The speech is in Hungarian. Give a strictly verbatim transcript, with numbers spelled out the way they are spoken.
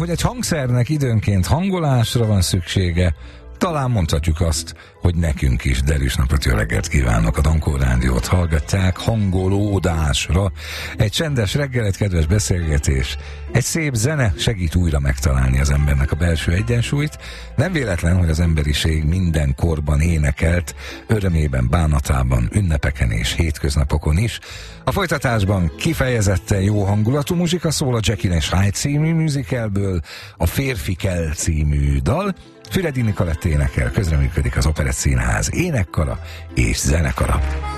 hogy egy hangszernek időnként hangolásra van szüksége, talán mondhatjuk azt, hogy nekünk is. Derűs napot, jó reggelt kívánok! A Dankó Rádiót hallgatják hangolódásra. Egy csendes reggel, egy kedves beszélgetés, egy szép zene segít újra megtalálni az embernek a belső egyensúlyt. Nem véletlen, hogy az emberiség minden korban énekelt, örömében, bánatában, ünnepeken és hétköznapokon is. A folytatásban kifejezetten jó hangulatú muzsika szól a Jekyll és Hyde című musicalből, a Férfi kell című dal. Füredi Nikolett énekel, közreműködik az Operett Színház énekkara és zenekara.